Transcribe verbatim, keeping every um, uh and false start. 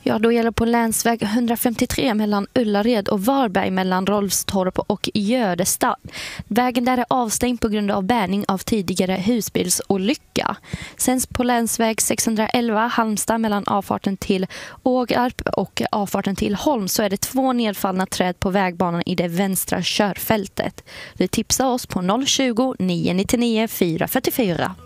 Ja, då gäller på länsväg hundrafemtiotre mellan Ullared och Varberg mellan Rolfstorp och Gödestad. Vägen där är avstängd på grund av bärgning av tidigare husbilsolycka. Sen på länsväg sexhundraelva Halmstad mellan avfarten till Ågarp och avfarten till Holm så är det två nedfallna träd på vägbanan i det vänstra körfältet. Du tipsar oss på noll tjugo, nio nittionio, fyra fyrtiofyra.